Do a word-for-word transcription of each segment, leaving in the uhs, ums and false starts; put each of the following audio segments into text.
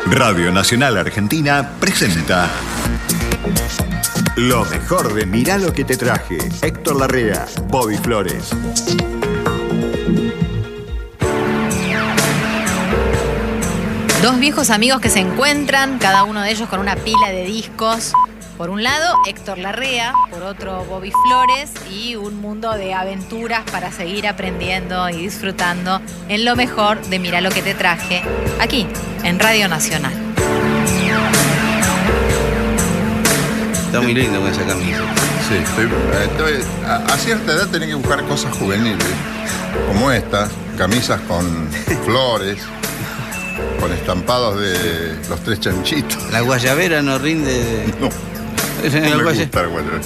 Radio Nacional Argentina presenta lo mejor de Mirá lo que te traje. Héctor Larrea, Bobby Flores. Dos viejos amigos que se encuentran, cada uno de ellos con una pila de discos. Por un lado, Héctor Larrea, por otro, Bobby Flores, y un mundo de aventuras para seguir aprendiendo y disfrutando en lo mejor de Mirá lo que te traje, aquí, en Radio Nacional. Está muy lindo con esa camisa. Sí, estoy, estoy, a, a cierta edad tenés que buscar cosas juveniles, como estas, camisas con flores, con estampados de los tres chanchitos. La guayabera no rinde de... No. No me guaya... gusta el guayabera.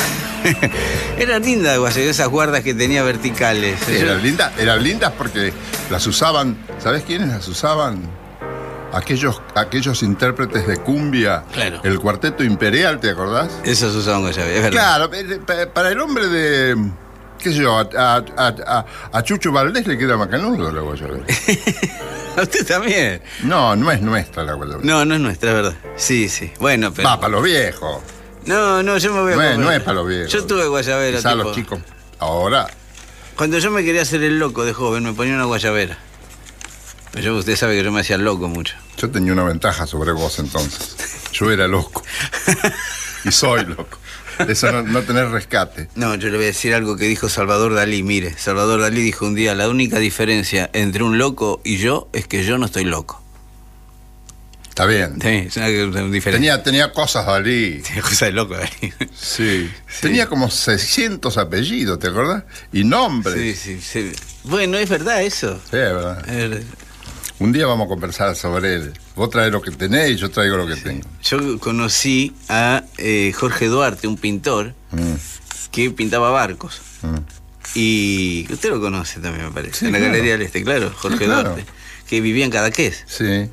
Era linda la guayabera, esas guardas que tenía verticales. Sí, eran lindas, eran lindas porque las usaban, ¿sabés quiénes las usaban? Aquellos, aquellos intérpretes de cumbia, claro. El Cuarteto Imperial, ¿te acordás? Esos usaban guayabera, es verdad. Claro, para el hombre de, qué sé yo, a, a, a, a Chucho Valdés le queda macanudo la guayabera. ¿A usted también? No, no es nuestra la guayabera. No, no es nuestra, es verdad. Sí, sí. Bueno, pero... Va, para los viejos. No, no, yo me voy a... No es, comer. no es para los viejos. Yo tuve guayabera, quizá tipo... los chicos. Ahora... Cuando yo me quería hacer el loco de joven, me ponía una guayabera. Pero yo, usted sabe que yo me hacía loco mucho. Yo tenía una ventaja sobre vos entonces. Yo era loco. Y soy loco. Eso no, no tener rescate. No, yo le voy a decir algo que dijo Salvador Dalí. Mire, Salvador Dalí dijo un día: la única diferencia entre un loco y yo es que yo no estoy loco. Está bien. Sí, es una, una diferencia. Tenía, tenía cosas Dalí. Tenía cosas de loco Dalí. Sí. sí. Tenía como seiscientos apellidos, ¿te acordás? Y nombres. Sí, sí, sí. Bueno, es verdad eso. Sí, es verdad. Es verdad. Un día vamos a conversar sobre él. Vos traes lo que tenés y yo traigo lo que sí. tengo. Yo conocí a eh, Jorge Duarte, un pintor, mm. que pintaba barcos. Mm. Y usted lo conoce también, me parece. Sí, en la claro. Galería del Este, claro, Jorge sí, claro. Duarte, que vivía en Cadaqués. Sí.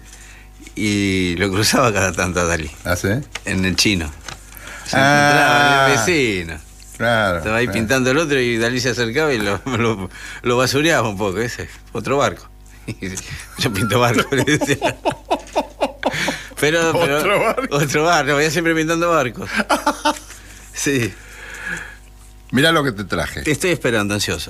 Y lo cruzaba cada tanto a Dalí. ¿Ah, sí? En el Chino. Se ah, encontraba en el vecino. Claro. Estaba ahí claro. pintando el otro y Dalí se acercaba y lo, lo, lo basureaba un poco. Ese, otro barco. Yo pinto barco, le decía. Pero, pero, ¿Otro barco? Otro barco, voy siempre pintando barcos. Sí. Mirá lo que te traje. Te estoy esperando, ansioso.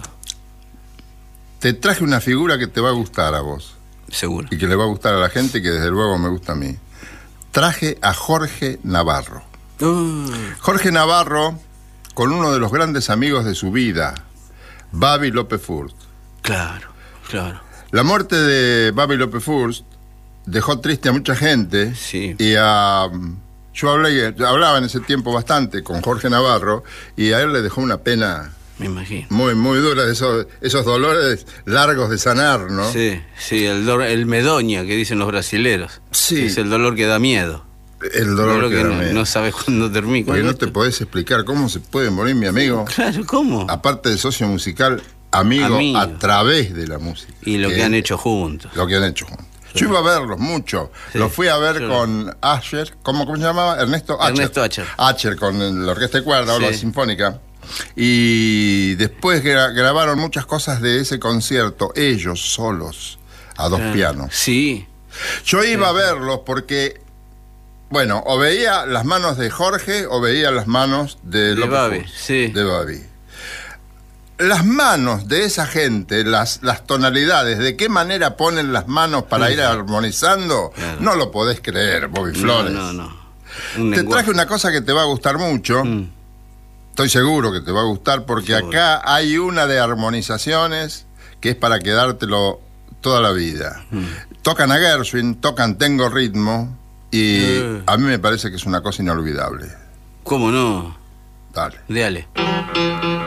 Te traje una figura que te va a gustar a vos. Seguro. Y que le va a gustar a la gente, que desde luego me gusta a mí. Traje a Jorge Navarro. Uh. Jorge Navarro, con uno de los grandes amigos de su vida, Babi López Furst. Claro, claro. La muerte de Babi López Furst dejó triste a mucha gente. Sí. Y a, yo hablé, hablaba en ese tiempo bastante con Jorge Navarro y a él le dejó una pena. Me imagino. Muy, muy dura, esos, esos dolores largos de sanar, ¿no? Sí, sí, el, do, el medoña que dicen los brasileros. Sí. Es el dolor que da miedo. El dolor, el dolor que, que da no, miedo. No sabes cuándo termina. Porque no te podés explicar cómo se puede morir mi amigo. Claro, ¿cómo? Aparte de socio musical, amigo, amigo. a través de la música. Y lo que, que han hecho juntos. Lo que han hecho juntos. Sí. Yo iba a verlos mucho. Sí. Los fui a ver sí. con Asher, ¿cómo, ¿cómo se llamaba? Ernesto Asher. Ernesto Asher. Asher, con la orquesta de cuerda, sí. o la sinfónica. Y después gra grabaron muchas cosas de ese concierto, ellos solos, a dos ah, pianos. Sí. Yo iba sí. a verlos porque, bueno, o veía las manos de Jorge o veía las manos de, de Babi. Sí. De Babi. Las manos de esa gente, las, las tonalidades, de qué manera ponen las manos para ir armonizando, claro. no lo podés creer, Bobby Flores. No, no, no. Un te lenguaje. traje una cosa que te va a gustar mucho. Mm. Estoy seguro que te va a gustar porque seguro. Acá hay una de armonizaciones que es para quedártelo toda la vida. Mm. Tocan a Gershwin, tocan Tengo Ritmo y uh. a mí me parece que es una cosa inolvidable. ¿Cómo no? Dale. Dale.